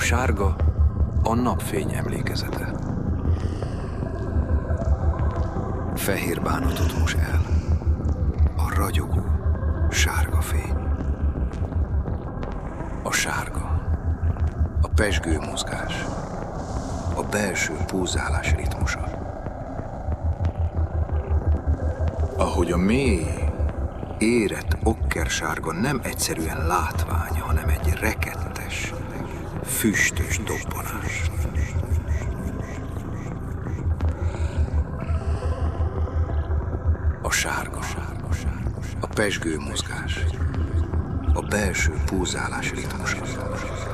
sárga a napfény emlékezete. Fehér bánatot mos el a ragyogó sárga fény. A sárga, a pezsgő mozgás, a belső pulzálás ritmusa. Ahogy a mély, érett okkersárga nem egyszerűen látvány, hanem egy rekettes, füstös dobbanás. A sárga, a pezsgő mozgás, a belső pulzálás ritmusa.